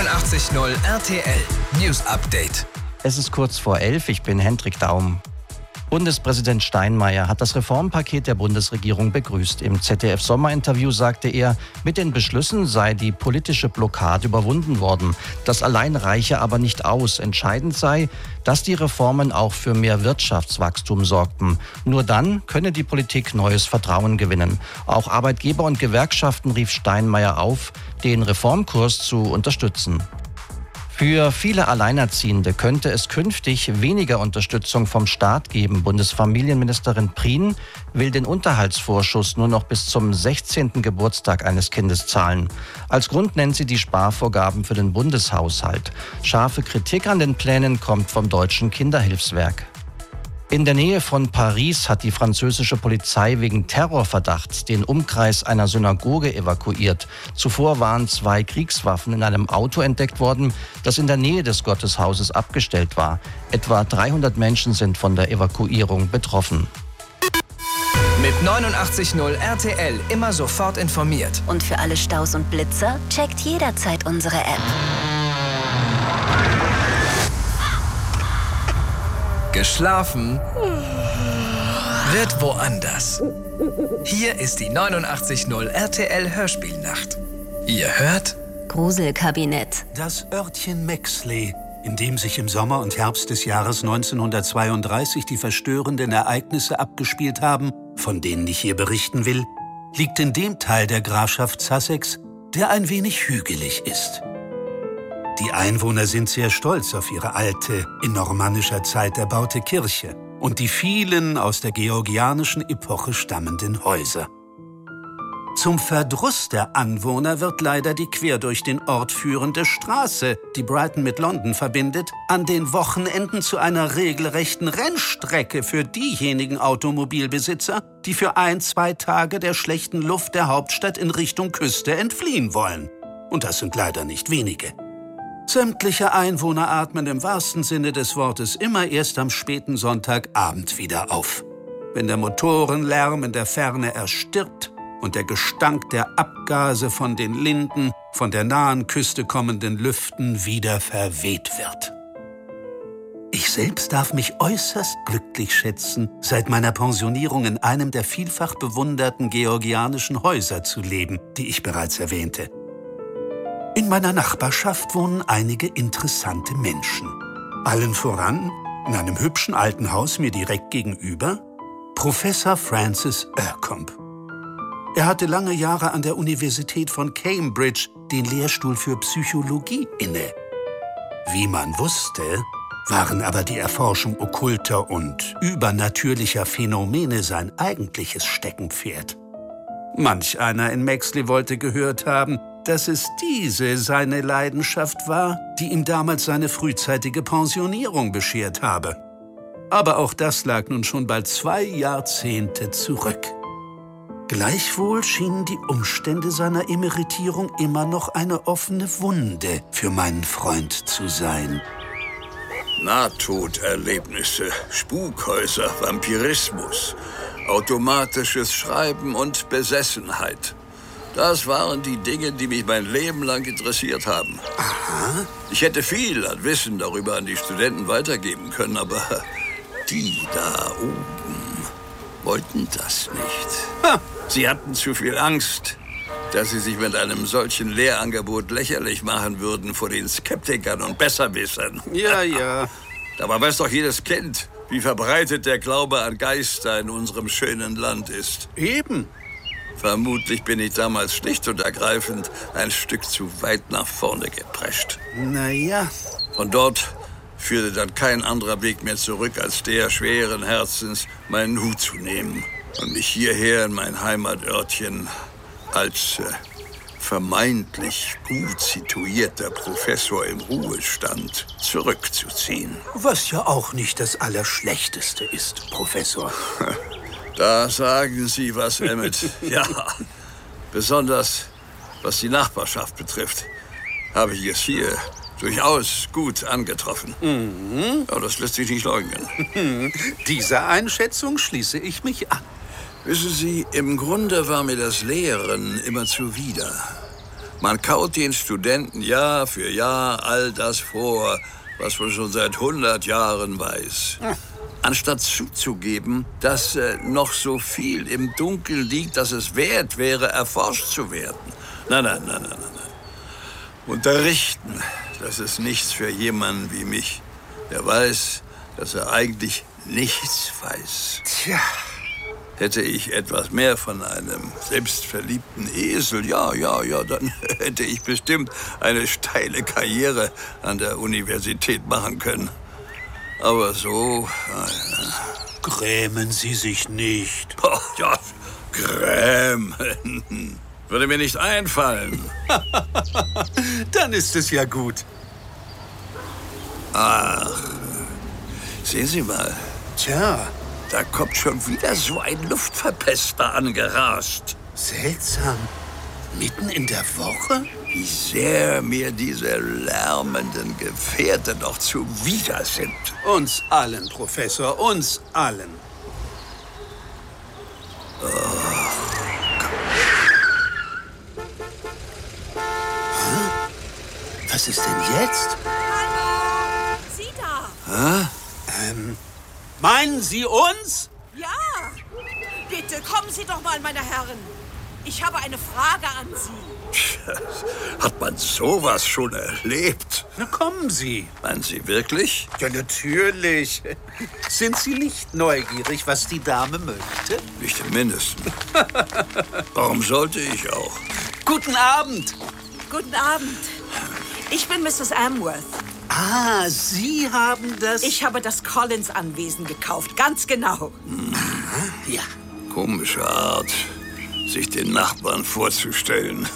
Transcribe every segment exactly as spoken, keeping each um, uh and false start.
neunundachtzig Komma null R T L News Update. Es ist kurz vor elf, ich bin Hendrik Daum. Bundespräsident Steinmeier hat das Reformpaket der Bundesregierung begrüßt. Im Z D F-Sommerinterview sagte er, mit den Beschlüssen sei die politische Blockade überwunden worden. Das allein reiche aber nicht aus. Entscheidend sei, dass die Reformen auch für mehr Wirtschaftswachstum sorgten. Nur dann könne die Politik neues Vertrauen gewinnen. Auch Arbeitgeber und Gewerkschaften rief Steinmeier auf, den Reformkurs zu unterstützen. Für viele Alleinerziehende könnte es künftig weniger Unterstützung vom Staat geben. Bundesfamilienministerin Prien will den Unterhaltsvorschuss nur noch bis zum sechzehnten Geburtstag eines Kindes zahlen. Als Grund nennt sie die Sparvorgaben für den Bundeshaushalt. Scharfe Kritik an den Plänen kommt vom Deutschen Kinderhilfswerk. In der Nähe von Paris hat die französische Polizei wegen Terrorverdachts den Umkreis einer Synagoge evakuiert. Zuvor waren zwei Kriegswaffen in einem Auto entdeckt worden, das in der Nähe des Gotteshauses abgestellt war. Etwa dreihundert Menschen sind von der Evakuierung betroffen. Mit neunundachtzig Komma null R T L immer sofort informiert. Und für alle Staus und Blitzer checkt jederzeit unsere App. Geschlafen wird woanders. Hier ist die neunundachtzig Komma null R T L Hörspielnacht. Ihr hört Gruselkabinett. Das Örtchen Mexley, in dem sich im Sommer und Herbst des Jahres neunzehnhundertzweiunddreißig die verstörenden Ereignisse abgespielt haben, von denen ich hier berichten will, liegt in dem Teil der Grafschaft Sussex, der ein wenig hügelig ist. Die Einwohner sind sehr stolz auf ihre alte, in normannischer Zeit erbaute Kirche und die vielen aus der georgianischen Epoche stammenden Häuser. Zum Verdruss der Anwohner wird leider die quer durch den Ort führende Straße, die Brighton mit London verbindet, an den Wochenenden zu einer regelrechten Rennstrecke für diejenigen Automobilbesitzer, die für ein, zwei Tage der schlechten Luft der Hauptstadt in Richtung Küste entfliehen wollen. Und das sind leider nicht wenige. Sämtliche Einwohner atmen im wahrsten Sinne des Wortes immer erst am späten Sonntagabend wieder auf. Wenn der Motorenlärm in der Ferne erstirbt und der Gestank der Abgase von den Linden, von der nahen Küste kommenden Lüften wieder verweht wird. Ich selbst darf mich äußerst glücklich schätzen, seit meiner Pensionierung in einem der vielfach bewunderten georgianischen Häuser zu leben, die ich bereits erwähnte. In meiner Nachbarschaft wohnen einige interessante Menschen. Allen voran, in einem hübschen alten Haus mir direkt gegenüber, Professor Francis Urcombe. Er hatte lange Jahre an der Universität von Cambridge den Lehrstuhl für Psychologie inne. Wie man wusste, waren aber die Erforschung okkulter und übernatürlicher Phänomene sein eigentliches Steckenpferd. Manch einer in Mexley wollte gehört haben, dass es diese seine Leidenschaft war, die ihm damals seine frühzeitige Pensionierung beschert habe. Aber auch das lag nun schon bald zwei Jahrzehnte zurück. Gleichwohl schienen die Umstände seiner Emeritierung immer noch eine offene Wunde für meinen Freund zu sein. Nahtoderlebnisse, Spukhäuser, Vampirismus, automatisches Schreiben und Besessenheit. Das waren die Dinge, die mich mein Leben lang interessiert haben. Aha. Ich hätte viel an Wissen darüber an die Studenten weitergeben können, aber die da oben wollten das nicht. Ha. Sie hatten zu viel Angst, dass sie sich mit einem solchen Lehrangebot lächerlich machen würden vor den Skeptikern und Besserwissern. Ja, ja. Dabei weiß doch jedes Kind, wie verbreitet der Glaube an Geister in unserem schönen Land ist. Eben. Vermutlich bin ich damals schlicht und ergreifend ein Stück zu weit nach vorne geprescht. Na ja. Von dort führte dann kein anderer Weg mehr zurück, als der schweren Herzens, meinen Hut zu nehmen und mich hierher in mein Heimatörtchen als äh, vermeintlich gut situierter Professor im Ruhestand zurückzuziehen. Was ja auch nicht das Allerschlechteste ist, Professor. Da sagen Sie was, Emmett. Ja, besonders was die Nachbarschaft betrifft, habe ich es hier durchaus gut angetroffen. Mhm. Aber das lässt sich nicht leugnen. Dieser Einschätzung schließe ich mich an. Wissen Sie, im Grunde war mir das Lehren immer zuwider. Man kaut den Studenten Jahr für Jahr all das vor, was man schon seit hundert Jahren weiß. Anstatt zuzugeben, dass äh, noch so viel im Dunkeln liegt, dass es wert wäre, erforscht zu werden. Nein, nein, nein, nein, nein. Unterrichten, das ist nichts für jemanden wie mich, der weiß, dass er eigentlich nichts weiß. Tja. Hätte ich etwas mehr von einem selbstverliebten Esel, ja, ja, ja, dann hätte ich bestimmt eine steile Karriere an der Universität machen können. Aber so... Äh, Grämen Sie sich nicht. oh, ja, grämen. Würde mir nicht einfallen. Dann ist es ja gut. Ach, sehen Sie mal. Tja, Da kommt schon wieder so ein Luftverpester angerast. seltsam. Mitten in der Woche? Wie sehr mir diese lärmenden Gefährte noch zuwider sind. Uns allen, Professor, uns allen. Hä? Was ist denn jetzt? Hallo! Sie da! Ähm, meinen Sie uns? Ja! Bitte, kommen Sie doch mal, meine Herren. Ich habe eine Frage an Sie. Hat man sowas schon erlebt? Na, kommen Sie. Meinen Sie wirklich? Ja, natürlich. Sind Sie nicht neugierig, was die Dame möchte? Nicht im Mindesten. Warum sollte ich auch? Guten Abend. Guten Abend. Ich bin Missus Amworth. Ah, Sie haben das... Ich habe das Collins-Anwesen gekauft, ganz genau. Ja. Komische Art, sich den Nachbarn vorzustellen.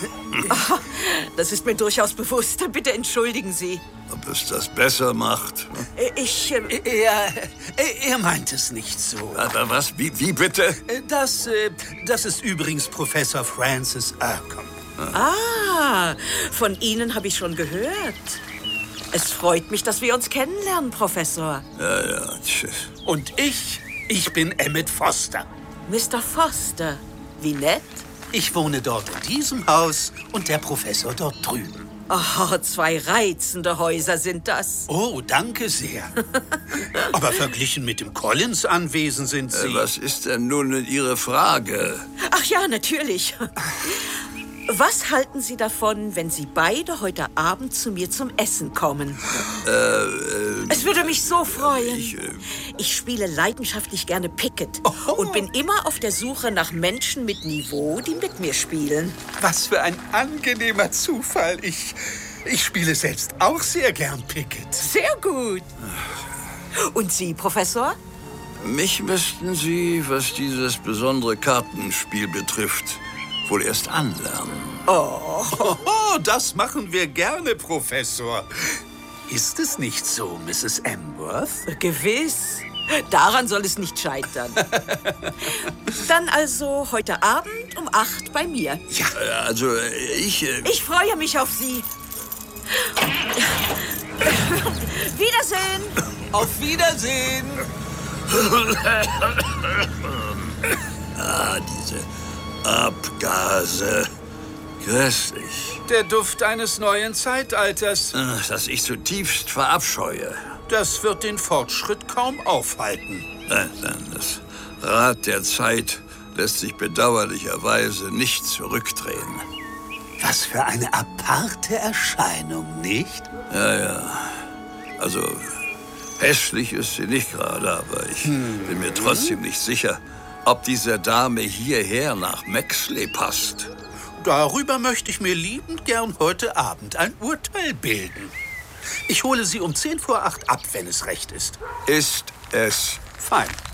Das ist mir durchaus bewusst. Bitte entschuldigen Sie. Ob es das besser macht? Äh, Ich... äh, Er, er meint es nicht so. Aber was? Wie, wie bitte? Das, äh, das ist übrigens Professor Francis Ercom. Ah, von Ihnen habe ich schon gehört. Es freut mich, dass wir uns kennenlernen, Professor. Ja, ja, tschüss. Und ich, ich bin Emmett Foster. Mister Foster, wie nett. Ich wohne dort in diesem Haus und der Professor dort drüben. Oh, zwei reizende Häuser sind das. Oh, danke sehr. Aber verglichen mit dem Collins-Anwesen sind Sie... Äh, was ist denn nun Ihre Frage? Ach ja, natürlich. Was halten Sie davon, wenn Sie beide heute Abend zu mir zum Essen kommen? Äh, äh, Es würde mich so freuen. ich, äh, Ich spiele leidenschaftlich gerne Picket Oho. und bin immer auf der Suche nach Menschen mit Niveau, die mit mir spielen. Was für ein angenehmer Zufall. Ich, ich spiele selbst auch sehr gern Picket. Sehr gut. Und Sie, Professor? mich müssten Sie, was dieses besondere Kartenspiel betrifft, wohl erst anlernen. Oh, das machen wir gerne, Professor. Ist es nicht so, Missus Amworth? Gewiss. Daran soll es nicht scheitern. Dann also heute Abend um acht bei mir. Ja, Äh, Also, äh, ich... äh, Ich freue mich auf Sie. Wiedersehen. auf Wiedersehen. Ah, diese Abgase. Grässlich. Der Duft eines neuen Zeitalters. Ach, das ich zutiefst verabscheue. Das wird den Fortschritt kaum aufhalten. Nein, nein, das Rad der Zeit lässt sich bedauerlicherweise nicht zurückdrehen. Was für eine aparte Erscheinung, nicht? Ja, ja. Also, hässlich ist sie nicht gerade, aber ich bin mir trotzdem nicht sicher, ob diese Dame hierher nach Maxley passt. Darüber möchte ich mir liebend gern heute Abend ein Urteil bilden. Ich hole Sie um zehn vor acht ab, wenn es recht ist. Ist es Fein.